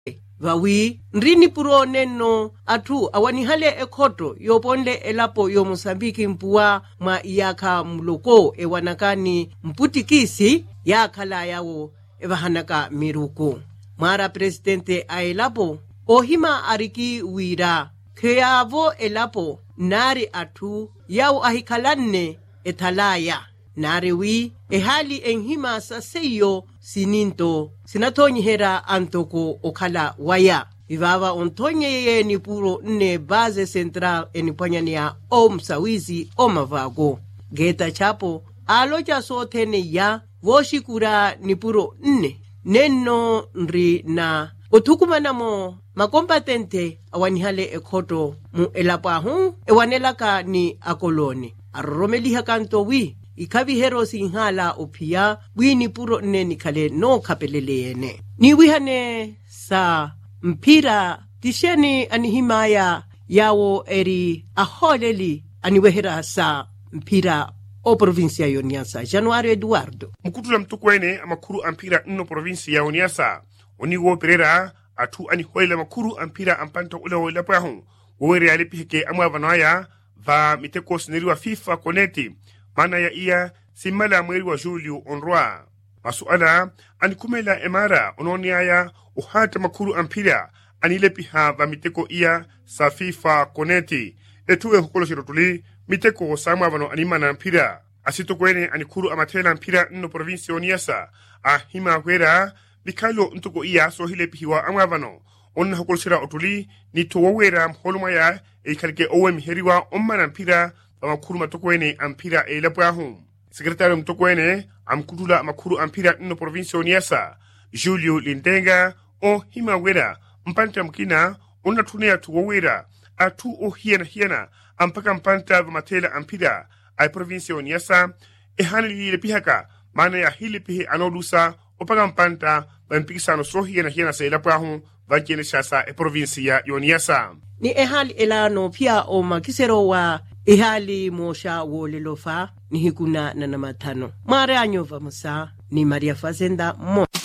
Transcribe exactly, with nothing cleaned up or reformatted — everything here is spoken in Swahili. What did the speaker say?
vawi nrini puro neno atu awani hale ekoto yoponle elapo yo Mosambiki mpuwa mwa iyaka mloko ewanakani mputikisi yakhala yawo evahanaka miruku. Mara presidente a elapo ohima ariki wira kheavo elapo nari atu yawo ahikalanne ethalaya. Nari wi ehali enhima saseyo sininto sinatonyihera antoko okhala waya. Vivava ontonye ye ni puro ne base central enipanyani ya omsawizi omavago. Geta chapo aloja sotene ya voshikura ni puro nne. Neno nri na otukumanamo makompatente awanihale ekoto mu elapahu ewanelaka ni akoloni. Arromeliha kanto wi. Ikavi hero sinhala upia wini puro neni kale no kapeleleyene. Ni wihane sa mpira tisheni anihimaya yawo eri aholeli aniwehera sa mpira o provincia ya Niassa. Januario Eduardo. Mkutula mtukwene amakuru ampira nno provincia ya Niassa. Onigo Pereira atu anihoela makuru ampira ampanto ule wala pahu. Uwere alipihike amwa vanaya va miteko sineriwa FIFA koneti. Mana ya iya simala mweri wa Julio onroa. Masuala anikumela emara ononiaya uhata makuru ampira anilepiha va miteko iya sa FIFA koneti. Etuwe hukolo shirotuli miteko samwa vano animana ampira. Asito kwene anikuru amatela ampira nno provincio Niassa. Ahima huera vikalo ntuko iya sohilepihiwa amwa vano. Onna hukolo shira otuli ni tuwawera mholumaya eikalike owe miheriwa omana ampira amakuru matokwene ampira e lapahu. Sekretari mtokwene amkutula amakuru ampira nno provincia Niassa Julio Lindenga o himawera mpanta mkina onatunea tuwawera atu o hiena hiena ampaka mpanta vamatela ampira ay provincia Niassa e hanili lepihaka mana ya hili pihe anolusa opaka mpanta vampikisano so hiena hiena se lapahu vajene shasa e provincia Niassa. Ni ehali elano pia o makisero wa ihali mosha wolelofa ni hikuna na namatano. Mare anyova musa ni Maria Fazenda mo.